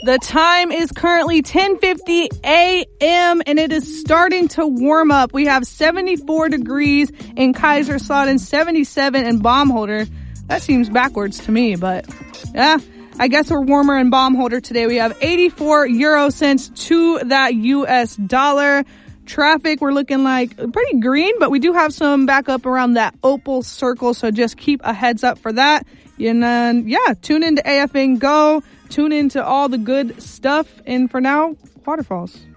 The time is currently 10:50 a.m. and it is starting to warm up. We have 74 degrees in Kaiserslautern, 77 in Baumholder. That seems backwards to me, but yeah, I guess we're warmer in Baumholder today. We have 84 euro cents to that US dollar. Traffic, we're looking like pretty green, but we do have some backup around that Opal circle, so just keep a heads up for that. And then, yeah, tune into AFN Go, tune into all the good stuff, and for now, waterfalls.